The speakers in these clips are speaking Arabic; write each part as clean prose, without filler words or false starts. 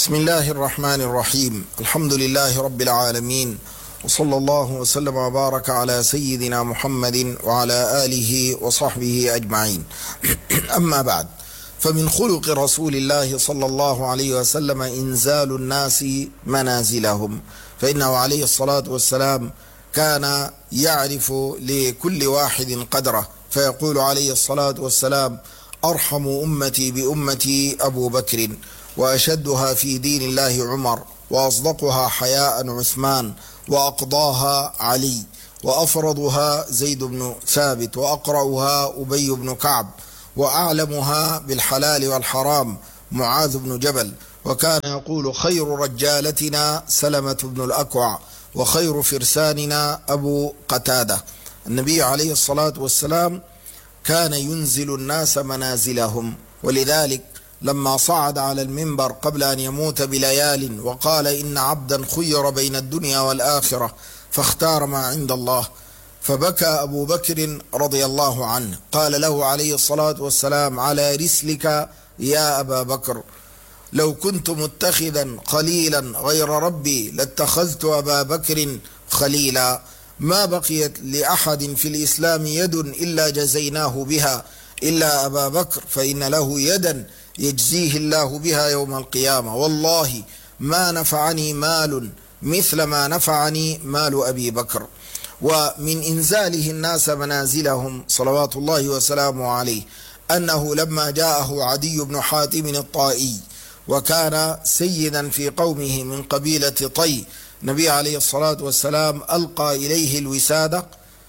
بسم الله الرحمن الرحيم. الحمد لله رب العالمين، وصلى الله وسلم وبارك على سيدنا محمد وعلى آله وصحبه أجمعين. أما بعد، فمن خلق رسول الله صلى الله عليه وسلم إنزال الناس منازلهم، فإنه عليه الصلاة والسلام كان يعرف لكل واحد قدره، فيقول عليه الصلاة والسلام: أرحم أمتي بأمتي أبو بكر، وأشدها في دين الله عمر، وأصدقها حياء عثمان، وأقضاها علي، وأفرضها زيد بن ثابت، وأقرأها أبي بن كعب، وأعلمها بالحلال والحرام معاذ بن جبل. وكان يقول: خير رجالتنا سلمة بن الأكوع، وخير فرساننا أبو قتادة. النبي عليه الصلاة والسلام كان ينزل الناس منازلهم، ولذلك لما صعد على المنبر قبل أن يموت بليال وقال: إن عبدا خير بين الدنيا والآخرة فاختار ما عند الله، فبكى أبو بكر رضي الله عنه. قال له عليه الصلاة والسلام: على رسلك يا أبا بكر، لو كنت متخذا خليلا غير ربي لاتخذت أبا بكر خليلا. ما بقيت لأحد في الإسلام يد إلا جزيناه بها إلا أبا بكر، فإن له يدا يجزيه الله بها يوم القيامة. والله ما نفعني مال مثل ما نفعني مال أبي بكر. ومن إنزاله الناس منازلهم صلوات الله وسلامه عليه أنه لما جاءه عدي بن حاتم الطائي، وكان سيدا في قومه من قبيلة طي، النبي عليه الصلاة والسلام ألقى إليه الوسادة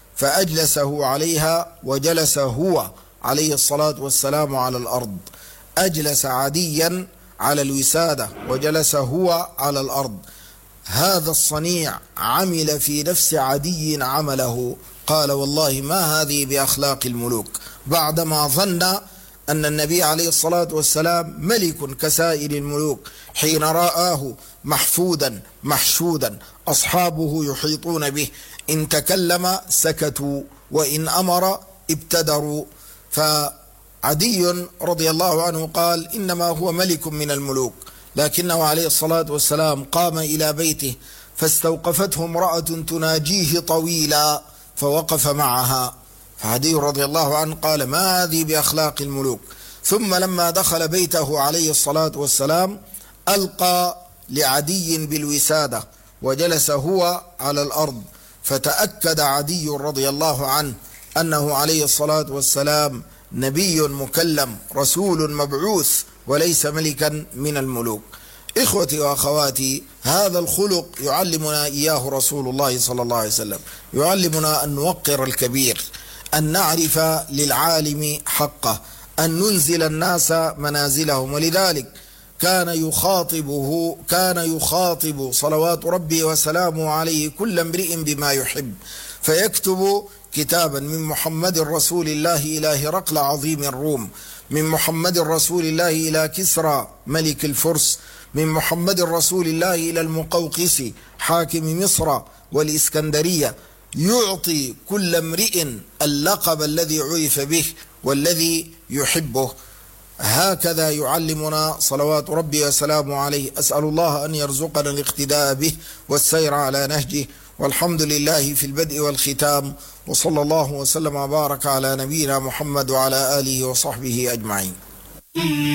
فأجلسه عليها، وجلس هو عليه الصلاة والسلام على الأرض. أجلس عديا على الوسادة وجلس هو على الأرض. هذا الصنيع عمل في نفس عدي عمله، قال: والله ما هذه بأخلاق الملوك، بعدما ظن أن النبي عليه الصلاة والسلام ملك كسائر الملوك. حين رآه محفودا محشودا أصحابه يحيطون به، إن تكلم سكتوا، وإن أمر ابتدروا. فعدي رضي الله عنه قال: إنما هو ملك من الملوك. لكنه عليه الصلاة والسلام قام إلى بيته فاستوقفته امرأة تناجيه طويلا، فوقف معها. فعدي رضي الله عنه قال: ما هذه بأخلاق الملوك. ثم لما دخل بيته عليه الصلاة والسلام ألقى لعدي بالوسادة وجلس هو على الأرض، فتأكد عدي رضي الله عنه أنه عليه الصلاة والسلام نبي مكلم، رسول مبعوث، وليس ملكا من الملوك. إخوتي وأخواتي، هذا الخلق يعلمنا إياه رسول الله صلى الله عليه وسلم، يعلمنا أن نوقر الكبير، أن نعرف للعالم حقه، أن ننزل الناس منازلهم. ولذلك كان يخاطب صلوات ربي وسلامه عليه كل امرئ بما يحب، فيكتب كتابا من محمد رسول الله إلى هرقل عظيم الروم، من محمد رسول الله إلى كسرى ملك الفرس، من محمد رسول الله إلى المقوقس حاكم مصر والإسكندرية، يعطي كل امرئ اللقب الذي عرف به والذي يحبه. هكذا يعلمنا صلوات ربي وسلامه عليه. أسأل الله أن يرزقنا الاقتداء به والسير على نهجه، والحمد لله في البدء والختام، وصلى الله وسلم وبارك على نبينا محمد وعلى آله وصحبه أجمعين.